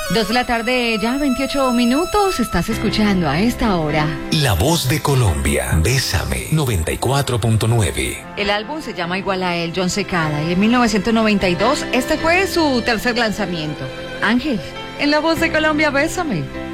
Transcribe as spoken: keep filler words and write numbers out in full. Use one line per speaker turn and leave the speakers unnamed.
Dos de la tarde, ya veintiocho minutos, estás escuchando a esta hora
La Voz de Colombia, Bésame, noventa y cuatro punto nueve.
El álbum se llama igual a él, John Secada, y en mil novecientos noventa y dos este fue su tercer lanzamiento. Ángel, en La Voz de Colombia, Bésame.